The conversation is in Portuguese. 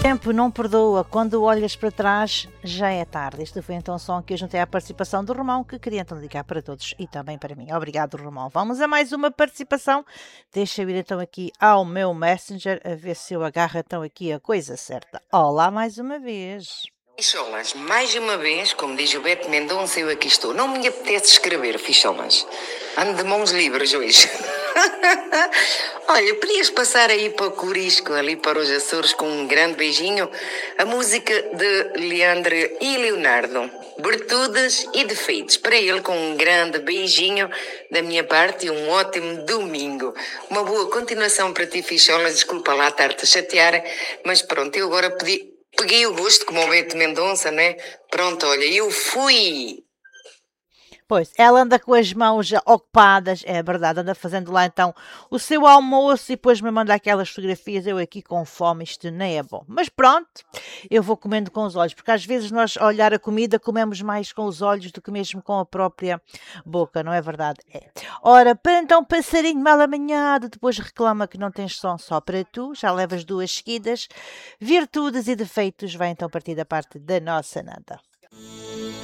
Tempo não perdoa, quando olhas para trás já é tarde. Este foi então o som que eu juntei à participação do Romão, que queria então dedicar para todos e também para mim. Obrigado, Romão. Vamos a mais uma participação. Deixa eu ir então aqui ao meu Messenger a ver se eu agarro então aqui a coisa certa. Olá mais uma vez. Ficholas, mais uma vez, como diz o Beto Mendonça, eu aqui estou. Não me apetece escrever, Ficholas. Ando de mãos livres hoje. Olha, podias passar aí para o Corisco, ali para os Açores, com um grande beijinho, a música de Leandro e Leonardo, Virtudes e Defeitos. Para ele, com um grande beijinho da minha parte e um ótimo domingo. Uma boa continuação para ti, Ficholas. Desculpa lá estar-te a chatear, mas pronto, eu agora peguei o gosto, como o Beto Mendonça, né? Pronto, olha, eu fui. Pois, ela anda com as mãos já ocupadas, é verdade, anda fazendo lá então o seu almoço e depois me manda aquelas fotografias, eu aqui com fome, isto nem é bom. Mas pronto, eu vou comendo com os olhos, porque às vezes nós, a olhar a comida, comemos mais com os olhos do que mesmo com a própria boca, não é verdade? É. Ora, para então passarinho mal amanhado, depois reclama que não tens som só para tu, já levas 2 seguidas. Virtudes e defeitos vai então partir da parte da nossa Nanda.